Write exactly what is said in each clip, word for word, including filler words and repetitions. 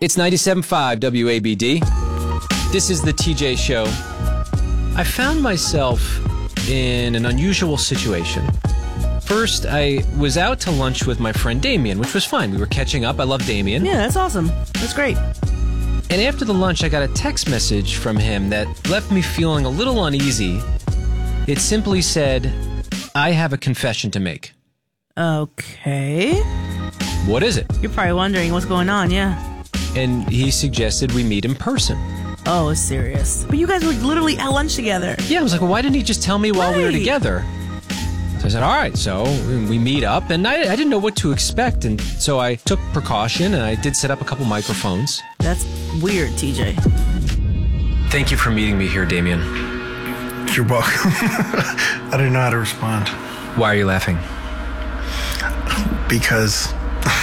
It's ninety-seven point five W A B D. This is the T J Show. I found myself in an unusual situation. First, I was out to lunch with my friend Damien, which was fine. We were catching up. I love Damien. Yeah, that's awesome. That's great. And after the lunch, I got a text message from him that left me feeling a little uneasy. It simply said, I have a confession to make. Okay. What is it? You're probably wondering what's going on, yeah. And he suggested we meet in person. Oh, it's serious. But you guys were literally at lunch together. Yeah, I was like, well, why didn't he just tell me while right. we were together? So I said, all right. So we meet up, and I, I didn't know what to expect. And so I took precaution, and I did set up a couple microphones. That's weird, T J. Thank you for meeting me here, Damien. You're welcome. I didn't know how to respond. Why are you laughing? Because...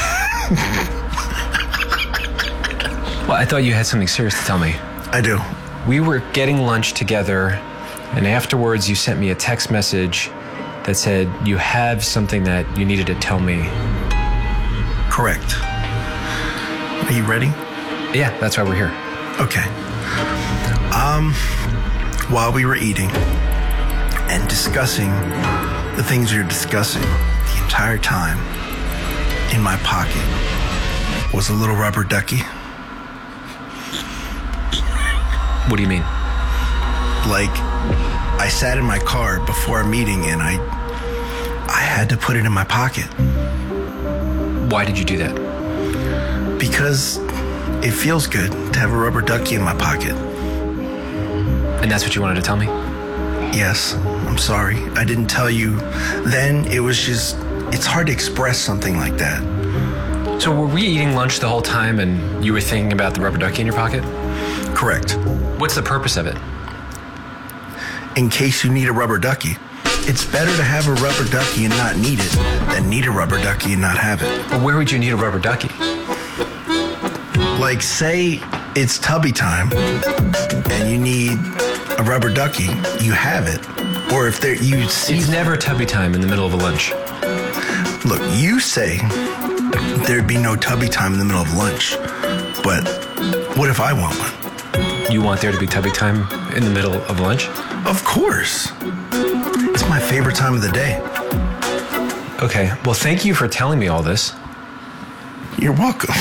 Well, I thought you had something serious to tell me. I do. We were getting lunch together, and afterwards you sent me a text message that said you have something that you needed to tell me. Correct. Are you ready? Yeah, that's why we're here. Okay. Um, while we were eating and discussing the things we were discussing the entire time, in my pocket was a little rubber ducky. What do you mean? Like, I sat in my car before a meeting and I I had to put it in my pocket. Why did you do that? Because it feels good to have a rubber ducky in my pocket. And that's what you wanted to tell me? Yes, I'm sorry. I didn't tell you then. It was just, it's hard to express something like that. So were we eating lunch the whole time and you were thinking about the rubber ducky in your pocket? Correct. What's the purpose of it? In case you need a rubber ducky. It's better to have a rubber ducky and not need it than need a rubber ducky and not have it. Well, where would you need a rubber ducky? Like, say it's tubby time and you need a rubber ducky, you have it. Or if there you see... It's never tubby time in the middle of a lunch. Look, you say there'd be no tubby time in the middle of lunch, but what if I want one? You want there to be tubby time in the middle of lunch? Of course. It's my favorite time of the day. Okay, well, thank you for telling me all this. You're welcome.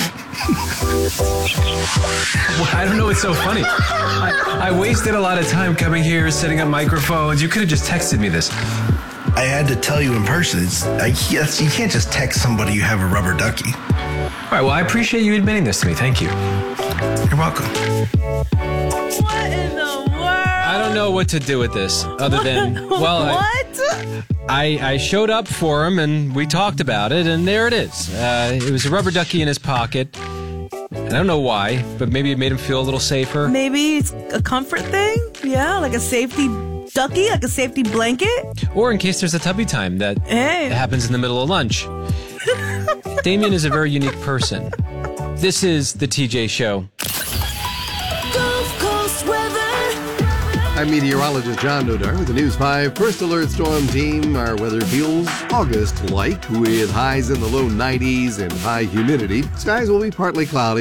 Well, I don't know what's so funny. I, I wasted a lot of time coming here, setting up microphones. You could have just texted me this. I had to tell you in person. It's, I, yes, you can't just text somebody you have a rubber ducky. All right, well, I appreciate you admitting this to me. Thank you. You're welcome. What in the world? I don't know what to do with this other than, well, what? I, I, I showed up for him and we talked about it, and there it is. Uh, it was a rubber ducky in his pocket. I don't know why, but maybe it made him feel a little safer. Maybe it's a comfort thing? Yeah, like a safety ducky, like a safety blanket? Or in case there's a tubby time that Hey. happens in the middle of lunch. Damien is a very unique person. This is the T J Show. Gulf Coast weather. I'm meteorologist John Nodar with the News five First Alert Storm Team. Our weather feels August-like with highs in the low nineties and high humidity. Skies will be partly cloudy.